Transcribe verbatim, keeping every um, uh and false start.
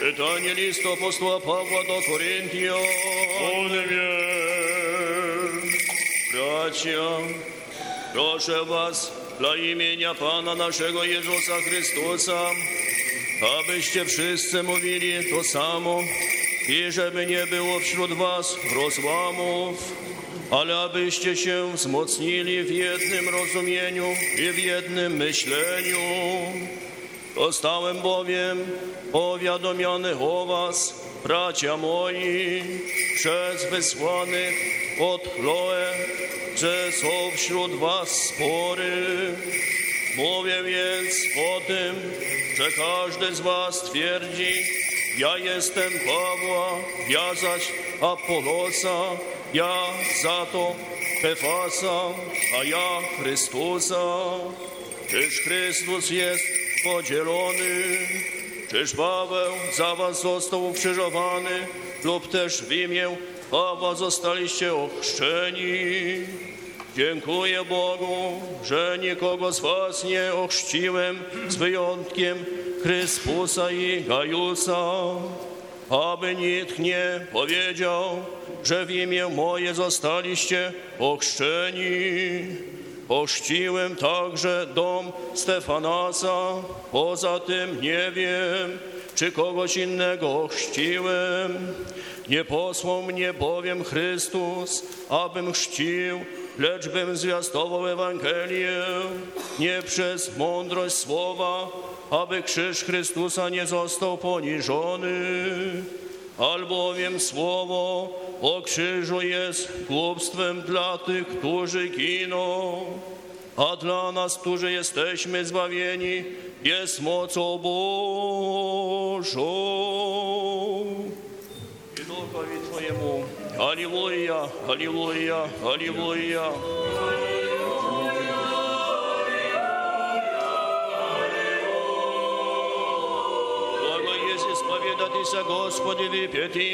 Читание листа апостола Павла до Коринтиян. Bracia, proszę was dla imienia Pana naszego Jezusa Chrystusa, abyście wszyscy mówili to samo i żeby nie było wśród was rozłamów, ale abyście się wzmocnili w jednym rozumieniu i w jednym myśleniu. Zostałem bowiem powiadomiony o was, bracia moi, przez wysłanych od Chloe, że są wśród was spory. Mówię więc o tym, że każdy z was twierdzi, ja jestem Pawła, ja zaś Apolosa, ja za to Kefasa, a ja Chrystusa. Czyż Chrystus jest podzielony? Czyż Paweł za was został ukrzyżowany, lub też w imię Pawła zostaliście ochrzczeni? Dziękuję Bogu, że nikogo z was nie ochrzciłem, z wyjątkiem Kryspusa i Gajusa, aby nikt nie powiedział, że w imię moje zostaliście ochrzczeni. Ochrzciłem także dom Stefanasa, poza tym nie wiem, czy kogoś innego ochrzciłem. Nie posłał mnie bowiem Chrystus, abym chrzcił, lecz bym zwiastował Ewangelię, nie przez mądrość słowa, aby krzyż Chrystusa nie został poniżony. Albowiem słowo o krzyżu jest głupstwem dla tych, którzy giną, a dla nas, którzy jesteśmy zbawieni, jest mocą Bożą. I Duchowi Twojemu. Halleluja, halleluja, halleluja. Благо есть исповедатися Господи, выпьете